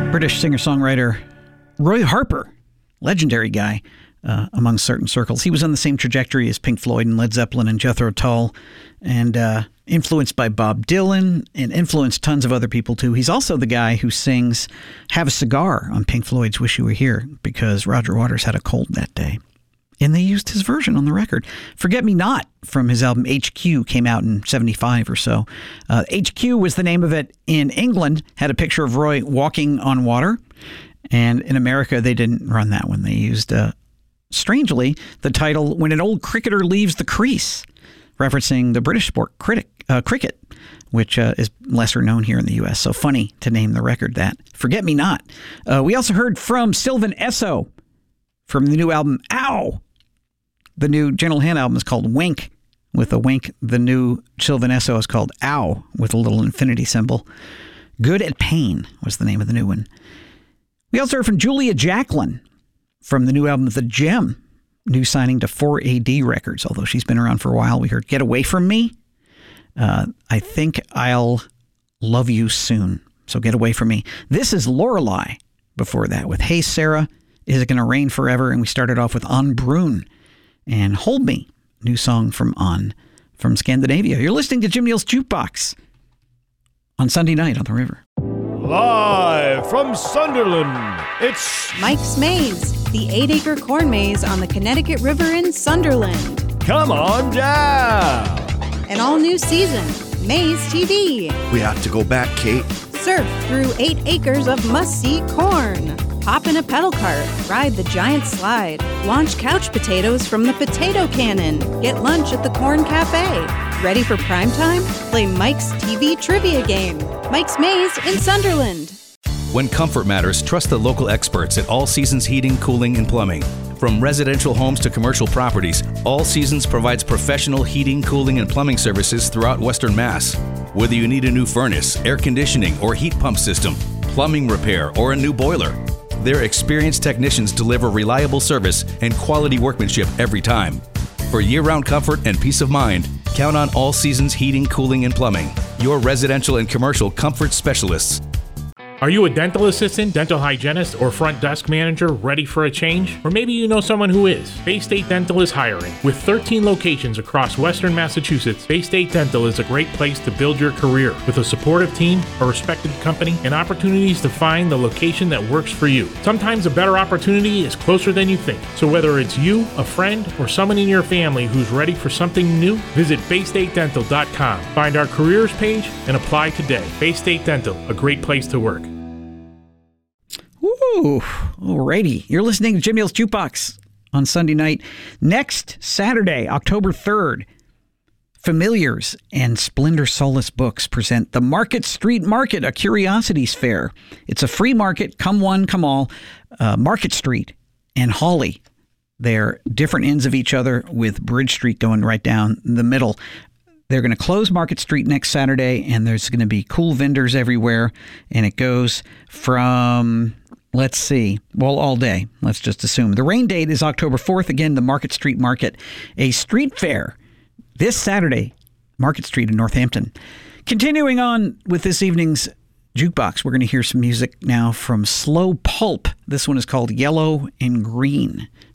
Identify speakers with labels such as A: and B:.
A: British singer-songwriter Roy Harper, legendary guy among certain circles. He was on the same trajectory as Pink Floyd and Led Zeppelin and Jethro Tull, and influenced by Bob Dylan and influenced tons of other people too. He's also the guy who sings Have a Cigar on Pink Floyd's Wish You Were Here because Roger Waters had a cold that day. And they used his version on the record. Forget Me Not from his album HQ came out in 75 or so. HQ was the name of it in England, had a picture of Roy walking on water. And in America, they didn't run that one. They used, strangely, the title When an Old Cricketer Leaves the Crease, referencing the British sport cricket, which is lesser known here in the U.S. So funny to name the record that. Forget Me Not. We also heard from Sylvan Esso from the new album Ow! The new General Hand album is called Wink, with a wink. The new Sylvan Esso is called Ow, with a little infinity symbol. Good at Pain was the name of the new one. We also heard from Julia Jacklin from the new album The Gem, new signing to 4AD Records, although she's been around for a while. We heard Get Away From Me. I Think I'll Love You Soon. So Get Away From Me. This is Lorelei before that with Hey Sarah, Is It Gonna Rain Forever? And we started off with On Brun and Hold Me, new song from Scandinavia. You're listening to Jim Neal's Jukebox on Sunday night on the river.
B: Live from Sunderland, it's
C: Mike's Maze, the 8-acre corn maze on the Connecticut River in Sunderland.
B: Come On Down.
C: An all-new season, Maze TV.
D: We have to go back, Kate.
C: Surf through 8 acres of must-see corn. Hop in a pedal cart, ride the giant slide, launch couch potatoes from the potato cannon, get lunch at the Corn Cafe. Ready for prime time? Play Mike's TV trivia game. Mike's Maze in Sunderland.
E: When comfort matters, trust the local experts at All Seasons Heating, Cooling, and Plumbing. From residential homes to commercial properties, All Seasons provides professional heating, cooling, and plumbing services throughout Western Mass. Whether you need a new furnace, air conditioning, or heat pump system, plumbing repair, or a new boiler, their experienced technicians deliver reliable service and quality workmanship every time. For year-round comfort and peace of mind, count on All Seasons Heating, Cooling, and Plumbing, your residential and commercial comfort specialists.
F: Are you a dental assistant, dental hygienist, or front desk manager ready for a change? Or maybe you know someone who is. Bay State Dental is hiring. With 13 locations across Western Massachusetts, Bay State Dental is a great place to build your career. With a supportive team, a respected company, and opportunities to find the location that works for you. Sometimes a better opportunity is closer than you think. So whether it's you, a friend, or someone in your family who's ready for something new, visit BayStateDental.com. Find our careers page and apply today. Bay State Dental, a great place to work.
A: Ooh, alrighty. You're listening to Jim Neal's Jukebox on Sunday night. Next Saturday, October 3rd, Familiars and Splendor Solace Books present the Market Street Market, a curiosities fair. It's a free market, come one, come all. Market Street and Hawley. They're different ends of each other with Bridge Street going right down the middle. They're going to close Market Street next Saturday, and there's going to be cool vendors everywhere. And it goes from, let's see, well, all day. Let's just assume. The rain date is October 4th. Again, the Market Street Market, a street fair this Saturday, Market Street in Northampton. Continuing on with this evening's Jukebox, we're going to hear some music now from Slow Pulp. This one is called Yellow and Green.